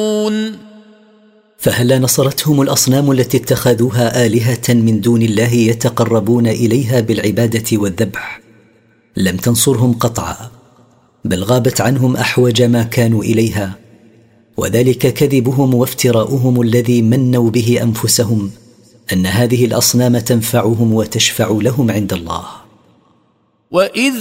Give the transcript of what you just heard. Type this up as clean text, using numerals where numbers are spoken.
فهل نصرتهم الأصنام التي اتخذوها آلهة من دون الله يتقربون إليها بالعبادة والذبح؟ لم تنصرهم قطعا، بل غابت عنهم أحوج ما كانوا إليها، وذلك كذبهم وافتراؤهم الذي منوا به أنفسهم أن هذه الأصنام تنفعهم وتشفع لهم عند الله. وإذ